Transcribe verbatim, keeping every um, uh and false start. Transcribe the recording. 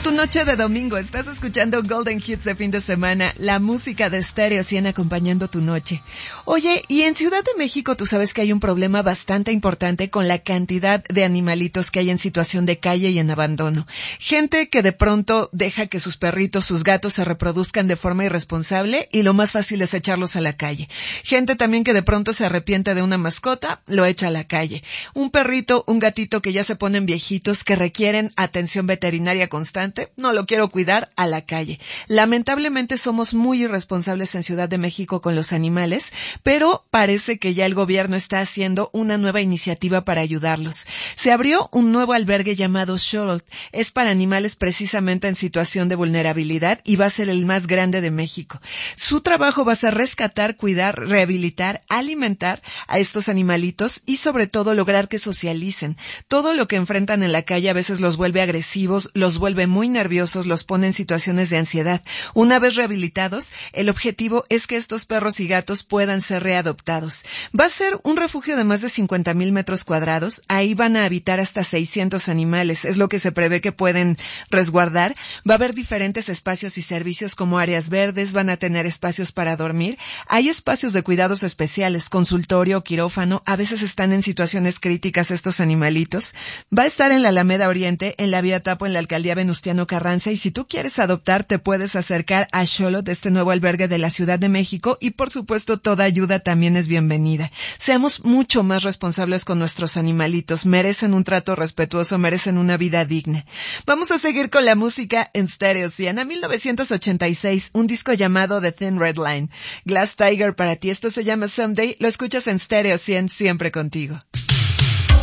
tu noche de domingo. Estás escuchando Golden Hits de fin de semana, la música de Stereo cien acompañando tu noche. Oye, y en Ciudad de México tú sabes que hay un problema bastante importante con la cantidad de animalitos que hay en situación de calle y en abandono. Gente que de pronto deja que sus perritos, sus gatos se reproduzcan de forma irresponsable y lo más fácil es echarlos a la calle. Gente también que de pronto se arrepiente de una mascota, lo echa a la calle. Un perrito, un gatito que ya se ponen viejitos, que requieren atención veterinaria constante, no lo quiero cuidar, a la calle. Lamentablemente somos muy irresponsables en Ciudad de México con los animales, pero parece que ya el gobierno está haciendo una nueva iniciativa para ayudarlos. Se abrió un nuevo albergue llamado Xolotl. Es para animales precisamente en situación de vulnerabilidad y va a ser el más grande de México. Su trabajo va a ser rescatar, cuidar, rehabilitar, alimentar a estos animalitos y sobre todo lograr que socialicen. Todo lo que enfrentan en la calle a veces los vuelve agresivos, los vuelve muy nerviosos, los pone en situaciones de ansiedad. Una vez rehabilitados, el objetivo es que estos perros y gatos puedan ser readoptados. Va a ser un refugio de más de cincuenta mil metros cuadrados. Ahí van a habitar hasta seiscientos animales. Es lo que se prevé que pueden resguardar. Va a haber diferentes espacios y servicios como áreas verdes, van a tener espacios para dormir. Hay espacios de cuidados especiales, consultorio, quirófano. A veces están en situaciones críticas estos animalitos. Va a estar en la Alameda Oriente, en la Vía Tapo, en la Alcaldía Venustiano Carranza, y si tú quieres adoptar, te puedes acercar a Xolotl, este nuevo albergue de la Ciudad de México, y por supuesto toda ayuda también es bienvenida. Seamos mucho más responsables con nuestros animalitos, merecen un trato respetuoso, merecen una vida digna. Vamos a seguir con la música en Stereo cien. A mil novecientos ochenta y seis, un disco llamado The Thin Red Line. Glass Tiger para ti, esto se llama Someday, lo escuchas en Stereo cien, siempre contigo.